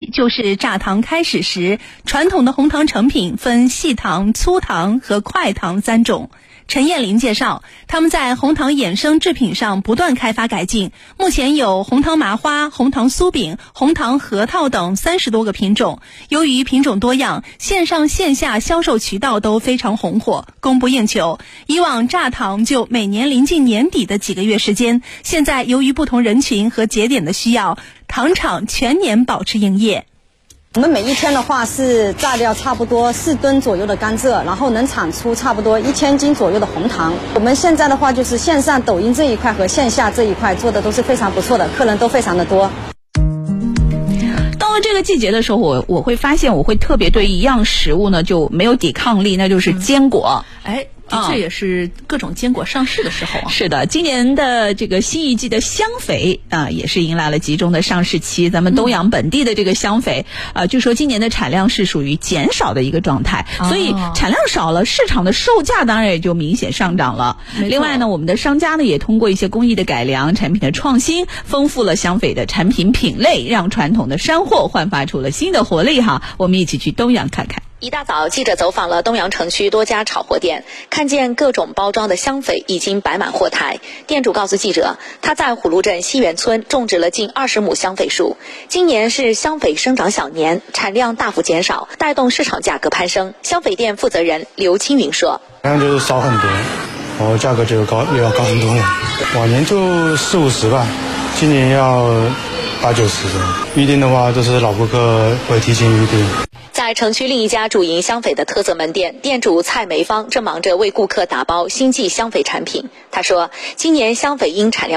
就是榨糖开始时，传统的红糖成品分细糖、粗糖和快糖3种。陈艳玲介绍，他们在红糖衍生制品上不断开发改进，目前有红糖麻花、红糖酥饼、红糖核桃等30多个品种。由于品种多样，线上线下销售渠道都非常红火，供不应求。以往榨糖就每年临近年底的几个月时间，现在由于不同人群和节点的需要，糖厂全年保持营业。 我们每一天的话是榨掉差不多4吨左右的甘蔗，然后能产出差不多1000斤左右的红糖。我们现在的话就是线上抖音这一块和线下这一块做的都是非常不错的，客人都非常的多。 到了这个季节的时候，我会发现我会特别对一样食物呢就没有抵抗力，那就是坚果。 的确也是各种坚果上市的时候啊。 是的，今年的这个新一季的香肥也是迎来了集中的上市期。咱们东阳本地的这个香肥据说今年的产量是属于减少的一个状态，所以产量少了，市场的售价当然也就明显上涨了。另外呢，我们的商家呢也通过一些工艺的改良、产品的创新，丰富了香肥的产品品类，让传统的山货焕发出了新的活力哈。我们一起去东阳看看。 一大早，记者走访了东阳城区多家炒货店，看见各种包装的香肥已经摆满货台。店主告诉记者，他在虎鹿镇西园村种植了近20亩香肥树，今年是香肥生长小年，产量大幅减少，带动市场价格攀升。香肥店负责人刘青云说：“ 好像就是少很多，价格就要高很多。往年就40-50吧，今年要80-90的。预定的话，都是老顾客会提前预定。” 在城区另一家主营香肥的特色门店，店主蔡梅芳正忙着为顾客打包新季香肥产品。他说，今年香肥因产量